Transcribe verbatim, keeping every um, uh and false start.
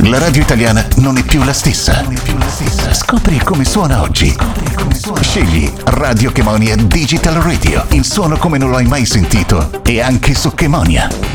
La radio italiana non è più la stessa. Scopri come suona oggi. Scegli Radio Chemonia Digital Radio. Il suono come non lo hai mai sentito. E anche su Chemonia.